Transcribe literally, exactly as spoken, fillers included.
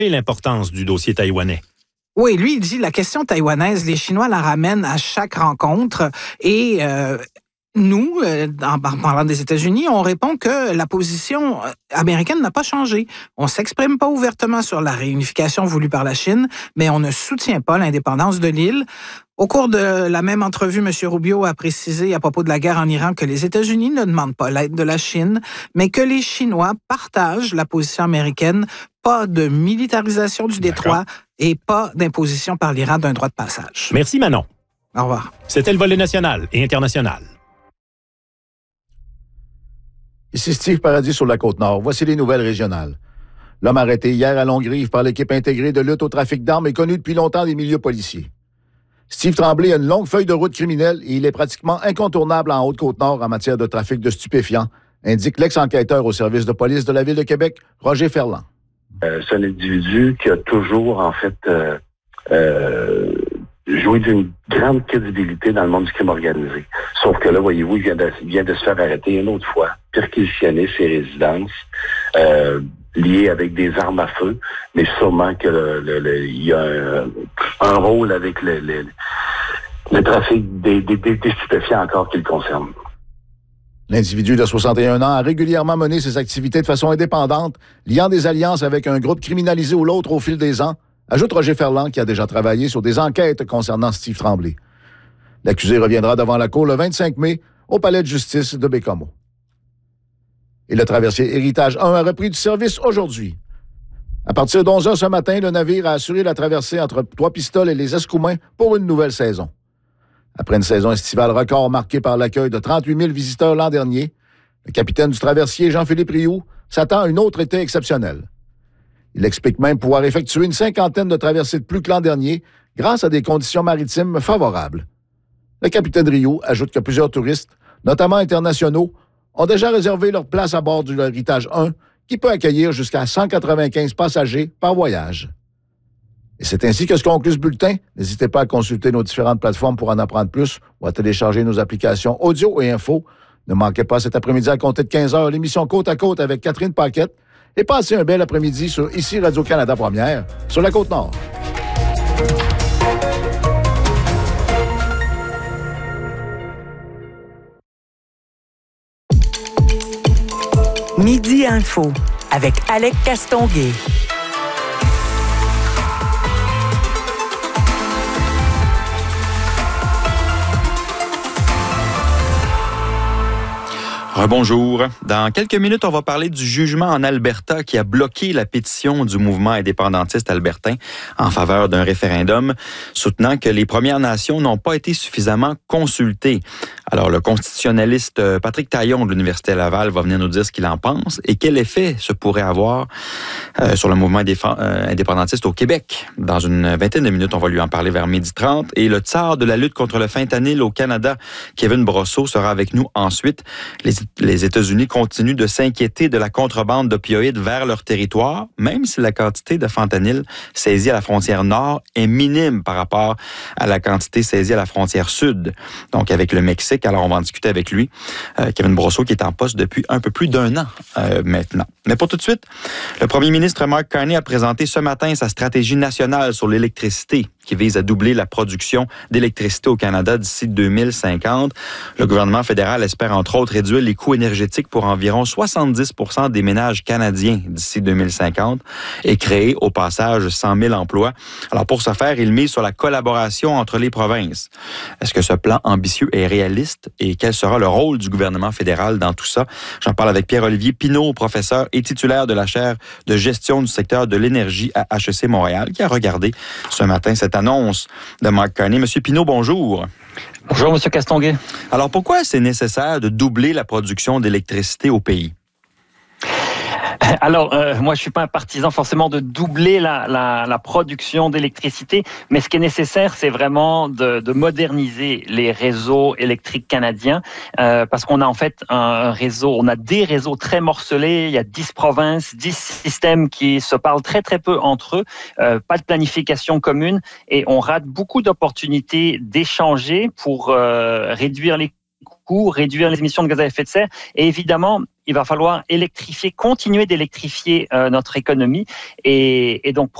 et l'importance du dossier taïwanais. Oui, lui, il dit la question taïwanaise, les Chinois la ramènent à chaque rencontre et euh, nous, euh, en, en parlant des États-Unis, on répond que la position américaine n'a pas changé. On s'exprime pas ouvertement sur la réunification voulue par la Chine, mais on ne soutient pas l'indépendance de l'île. Au cours de la même entrevue, M. Rubio a précisé à propos de la guerre en Iran que les États-Unis ne demandent pas l'aide de la Chine, mais que les Chinois partagent la position américaine, pas de militarisation du détroit et pas d'imposition par l'Iran d'un droit de passage. Merci Manon. Au revoir. C'était le volet national et international. Ici Steve Paradis sur la Côte-Nord. Voici les nouvelles régionales. L'homme arrêté hier à Longrive par l'équipe intégrée de lutte au trafic d'armes est connu depuis longtemps des milieux policiers. Steve Tremblay a une longue feuille de route criminelle et il est pratiquement incontournable en Haute-Côte-Nord en matière de trafic de stupéfiants, indique l'ex-enquêteur au service de police de la Ville de Québec, Roger Ferland. Euh, c'est un individu qui a toujours, en fait, euh, euh, joué d'une grande crédibilité dans le monde du crime organisé. Sauf que là, voyez-vous, il vient de, il vient de se faire arrêter une autre fois, perquisitionner ses résidences, euh, liées avec des armes à feu, mais sûrement que le, le, le, il y a un, un rôle avec le, le, le trafic des, des, des, des stupéfiants encore qui le concerne. L'individu de soixante et un ans a régulièrement mené ses activités de façon indépendante, liant des alliances avec un groupe criminalisé ou l'autre au fil des ans, ajoute Roger Ferland qui a déjà travaillé sur des enquêtes concernant Steve Tremblay. L'accusé reviendra devant la cour le vingt-cinq mai au palais de justice de Bécomo. Et le traversier Héritage un a repris du service aujourd'hui. À partir d'onze heures ce matin, le navire a assuré la traversée entre Trois-Pistoles et les Escoumins pour une nouvelle saison. Après une saison estivale record marquée par l'accueil de trente-huit mille visiteurs l'an dernier, le capitaine du traversier, Jean-Philippe Rioux, s'attend à un autre été exceptionnel. Il explique même pouvoir effectuer une cinquantaine de traversées de plus que l'an dernier grâce à des conditions maritimes favorables. Le capitaine Rioux ajoute que plusieurs touristes, notamment internationaux, ont déjà réservé leur place à bord du Héritage un, qui peut accueillir jusqu'à cent quatre-vingt-quinze passagers par voyage. Et c'est ainsi que se conclut ce bulletin. N'hésitez pas à consulter nos différentes plateformes pour en apprendre plus ou à télécharger nos applications audio et info. Ne manquez pas cet après-midi à compter de quinze heures l'émission Côte à Côte avec Catherine Paquette et passez un bel après-midi sur Ici Radio-Canada Première sur la Côte-Nord. Midi Info avec Alec Castonguay. Rebonjour. Dans quelques minutes, on va parler du jugement en Alberta qui a bloqué la pétition du mouvement indépendantiste albertain en faveur d'un référendum, soutenant que les Premières Nations n'ont pas été suffisamment consultées. Alors, le constitutionnaliste Patrick Taillon de l'Université Laval va venir nous dire ce qu'il en pense et quel effet ce pourrait avoir euh, sur le mouvement indéf- euh, indépendantiste au Québec. Dans une vingtaine de minutes, on va lui en parler vers midi trente. Et le tsar de la lutte contre le fentanyl au Canada, Kevin Brosseau, sera avec nous ensuite. Les Les États-Unis continuent de s'inquiéter de la contrebande d'opioïdes vers leur territoire, même si la quantité de fentanyl saisie à la frontière nord est minime par rapport à la quantité saisie à la frontière sud, donc avec le Mexique. Alors, on va en discuter avec lui, euh, Kevin Brosseau, qui est en poste depuis un peu plus d'un an euh, maintenant. Mais pour tout de suite, le premier ministre Mark Carney a présenté ce matin sa stratégie nationale sur l'électricité, qui vise à doubler la production d'électricité au Canada d'ici deux mille cinquante. Le gouvernement fédéral espère entre autres réduire les coûts énergétiques pour environ soixante-dix pour cent des ménages canadiens d'ici deux mille cinquante et créer au passage cent mille emplois. Alors pour ce faire, il mise sur la collaboration entre les provinces. Est-ce que ce plan ambitieux est réaliste et quel sera le rôle du gouvernement fédéral dans tout ça? J'en parle avec Pierre-Olivier Pinault, professeur et titulaire de la chaire de gestion du secteur de l'énergie à H E C Montréal, qui a regardé ce matin cette annonce de Mark Carney. Monsieur Pinault, bonjour. Bonjour, Monsieur Castonguay. Alors, pourquoi c'est nécessaire de doubler la production d'électricité au pays? Alors, euh, moi, je suis pas un partisan forcément de doubler la, la, la production d'électricité, mais ce qui est nécessaire, c'est vraiment de, de moderniser les réseaux électriques canadiens, euh, parce qu'on a en fait un, un réseau, on a des réseaux très morcelés, il y a dix provinces, dix systèmes qui se parlent très très peu entre eux, euh, pas de planification commune, et on rate beaucoup d'opportunités d'échanger pour euh, réduire les coûts, réduire les émissions de gaz à effet de serre, et évidemment, il va falloir électrifier, continuer d'électrifier euh, notre économie et, et donc